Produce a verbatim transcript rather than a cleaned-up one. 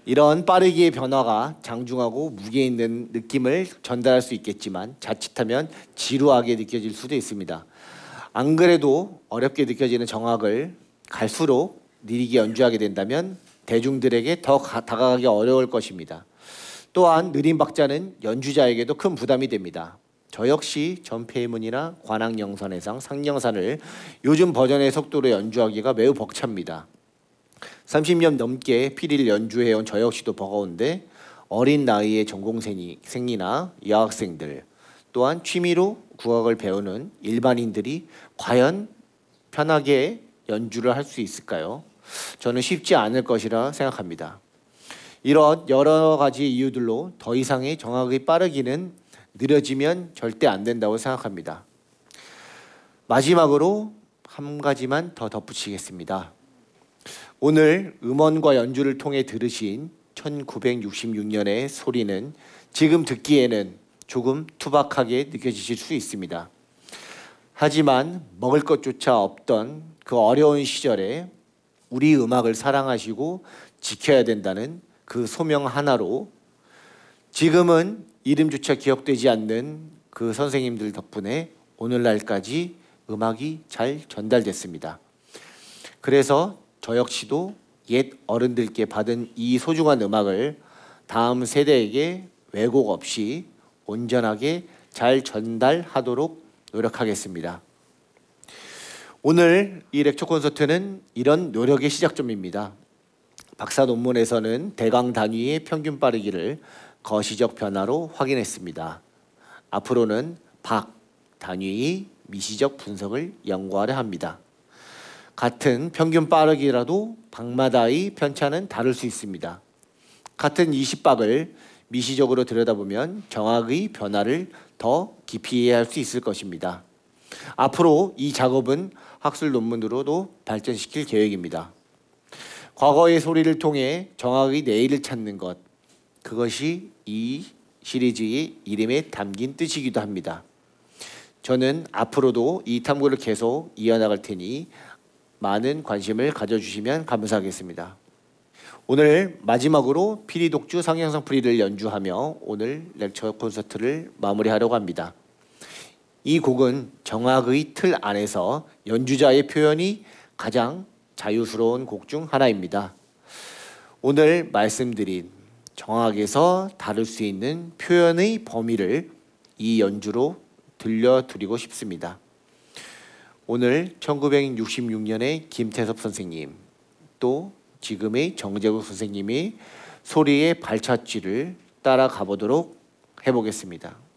이런 빠르기의 변화가 장중하고 무게 있는 느낌을 전달할 수 있겠지만 자칫하면 지루하게 느껴질 수도 있습니다. 안 그래도 어렵게 느껴지는 정악을 갈수록 느리게 연주하게 된다면 대중들에게 더 가, 다가가기 어려울 것입니다. 또한 느린 박자는 연주자에게도 큰 부담이 됩니다. 저 역시 전폐문이나 관악영선해상, 상영산을 요즘 버전의 속도로 연주하기가 매우 벅찹니다. 삼십 년 넘게 피리를 연주해온 저 역시도 버거운데 어린 나이에 전공생이나 여학생들 또한 취미로 국악을 배우는 일반인들이 과연 편하게 연주를 할 수 있을까요? 저는 쉽지 않을 것이라 생각합니다. 이런 여러 가지 이유들로 더 이상의 정악의 빠르기는 느려지면 절대 안 된다고 생각합니다. 마지막으로 한 가지만 더 덧붙이겠습니다. 오늘 음원과 연주를 통해 들으신 천구백육십육 년의 소리는 지금 듣기에는 조금 투박하게 느껴지실 수 있습니다. 하지만 먹을 것조차 없던 그 어려운 시절에 우리 음악을 사랑하시고 지켜야 된다는 그 소명 하나로 지금은 이름조차 기억되지 않는 그 선생님들 덕분에 오늘날까지 음악이 잘 전달됐습니다. 그래서 저 역시도 옛 어른들께 받은 이 소중한 음악을 다음 세대에게 왜곡 없이 온전하게 잘 전달하도록 노력하겠습니다. 오늘 이 렉처 콘서트는 이런 노력의 시작점입니다. 박사 논문에서는 대강 단위의 평균 빠르기를 거시적 변화로 확인했습니다. 앞으로는 박 단위의 미시적 분석을 연구하려 합니다. 같은 평균 빠르기라도 박마다의 편차는 다를 수 있습니다. 같은 이십 박을 미시적으로 들여다보면 정악의 변화를 더 깊이 이해할 수 있을 것입니다. 앞으로 이 작업은 학술 논문으로도 발전시킬 계획입니다. 과거의 소리를 통해 정악의 내일을 찾는 것, 그것이 이 시리즈의 이름에 담긴 뜻이기도 합니다. 저는 앞으로도 이 탐구를 계속 이어나갈 테니 많은 관심을 가져주시면 감사하겠습니다. 오늘 마지막으로 피리독주 상향성 프리를 연주하며 오늘 렉처 콘서트를 마무리하려고 합니다. 이 곡은 정악의 틀 안에서 연주자의 표현이 가장 자유스러운 곡 중 하나입니다. 오늘 말씀드린 정악에서 다룰 수 있는 표현의 범위를 이 연주로 들려드리고 싶습니다. 오늘 천구백육십육 년의 김태섭 선생님, 또 지금의 정재국 선생님이 소리의 발자취를 따라가 보도록 해보겠습니다.